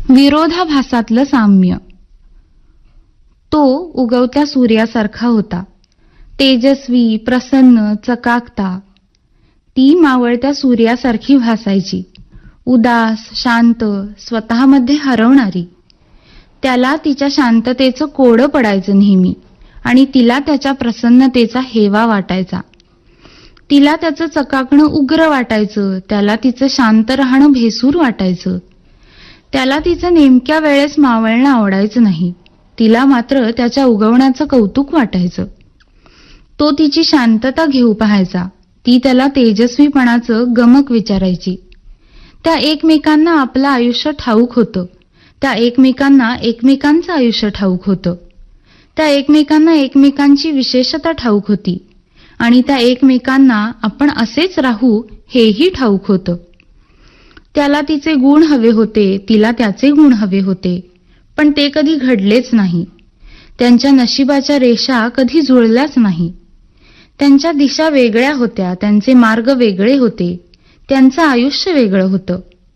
विरोधाभासातलं साम्य. तो उगवत्या सूर्यासारखा होता, तेजस्वी, प्रसन्न, चकाकता. ती मावळत्या सूर्यासारखी भासायची, उदास, शांत, स्वतःमध्ये हरवणारी. त्याला तिच्या शांततेचं कोडं पडायचं नेहमी आणि तिला त्याच्या प्रसन्नतेचा हेवा वाटायचा. तिला त्याचं चकाकणं उग्र वाटायचं, त्याला तिचं शांत राहणं भेसूर वाटायचं. त्याला तिचं नेमक्या वेळेस मावळणं आवडायचं नाही, तिला मात्र त्याच्या उगवण्याचं कौतुक वाटायचं. तो तिची शांतता घेऊ पाहायचा, ती त्याला तेजस्वीपणाचं गमक विचारायची. त्या एकमेकांना आपलं आयुष्य ठाऊक होतं, त्या एकमेकांना एकमेकांचं आयुष्य ठाऊक होतं, त्या एकमेकांना एकमेकांची विशेषता ठाऊक होती आणि त्या एकमेकांना आपण असेच राहू हेही ठाऊक होतं. त्याला तिचे गुण हवे होते, तिला त्याचे गुण हवे होते, पण ते कधी घडलेच नाही. त्यांच्या नशिबाच्या रेषा कधी जुळल्याच नाही. त्यांच्या दिशा वेगळ्या होत्या, त्यांचे मार्ग वेगळे होते, त्यांचं आयुष्य वेगळं होतं.